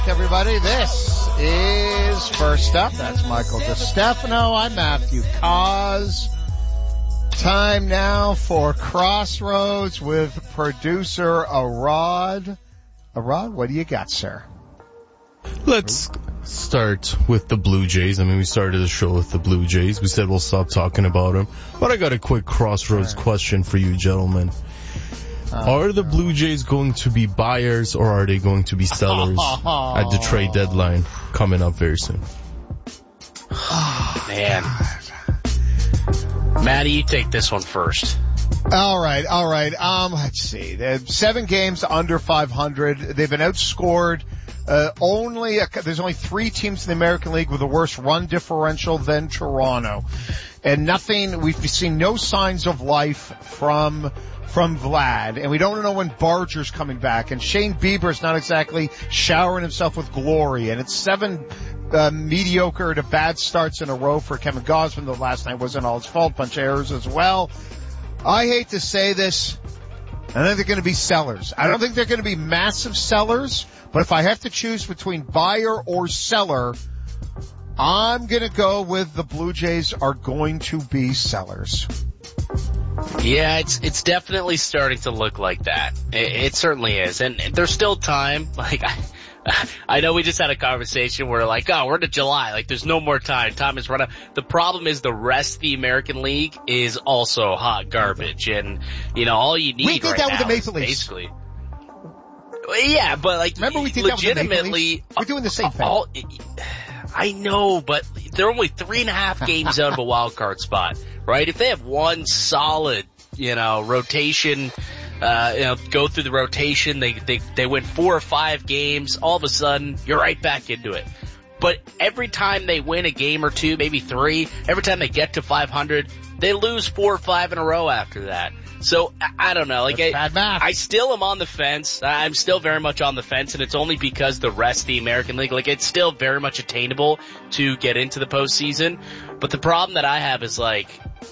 Everybody, this is First Up. That's Michael DeStefano. I'm Matthew Cause. Time now for Crossroads with producer Arad. Arad, what do you got, sir? Let's start with the Blue Jays. I mean, we started the show with the Blue Jays. We said we'll stop talking about them. But I got a quick Crossroads question for you, gentlemen. Are the Blue Jays going to be buyers or are they going to be sellers at the trade deadline coming up very soon? Man. Matty, you take this one first. All right. Let's see. They have 7 games under 500. They've been outscored. There's only 3 teams in the American League with a worse run differential than Toronto. And we've seen no signs of life from Vlad, and we don't know when Barger's coming back, and Shane Bieber's not exactly showering himself with glory, and it's 7 mediocre to bad starts in a row for Kevin Gausman, though last night wasn't all his fault, bunch of errors as well. I hate to say this, I think they're going to be sellers. I don't think they're going to be massive sellers, but if I have to choose between buyer or seller, I'm going to go with the Blue Jays are going to be sellers. Yeah, it's definitely starting to look like that. It certainly is. And there's still time. Like, I know we just had a conversation where like, oh, we're to July. Like, there's no more time. Time is run out. The problem is the rest of the American League is also hot garbage. And, you know, all you need we did right that now with the Maple is Leafs. basically. Yeah, but like, remember we did legitimately, that with the Maple Leafs? We're doing the same thing. I know, but they're only 3.5 games out of a wild card spot, right? If they have one solid, rotation, go through the rotation, they win 4 or 5 games, all of a sudden, you're right back into it. But every time they win a game or 2, maybe 3, every time they get to 500, they lose 4 or 5 in a row after that. So, I don't know. Like, I still am on the fence. I'm still very much on the fence, and it's only because the rest of the American League, like, it's still very much attainable to get into the postseason. But the problem that I have is, like,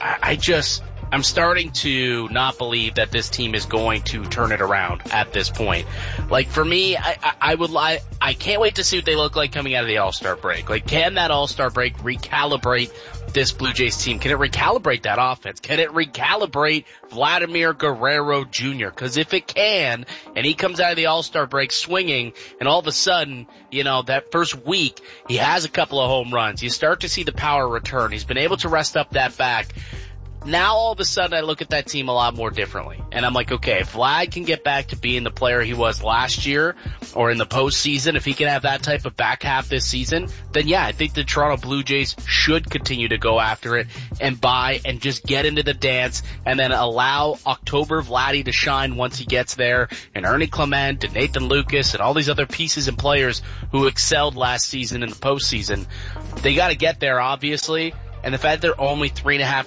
I'm starting to not believe that this team is going to turn it around at this point. Like, for me, I can't wait to see what they look like coming out of the All-Star break. Like, can that All-Star break recalibrate this Blue Jays team? Can it recalibrate that offense? Can it recalibrate Vladimir Guerrero Jr.? Because if it can, and he comes out of the All-Star break swinging, and all of a sudden, that first week, he has a couple of home runs. You start to see the power return. He's been able to rest up that back. Now all of a sudden I look at that team a lot more differently. And I'm like, okay, if Vlad can get back to being the player he was last year or in the postseason, if he can have that type of back half this season, then yeah, I think the Toronto Blue Jays should continue to go after it and buy and just get into the dance and then allow October Vladdy to shine once he gets there, and Ernie Clement and Nathan Lucas and all these other pieces and players who excelled last season in the postseason. They gotta get there, obviously. And the fact they're only 3.5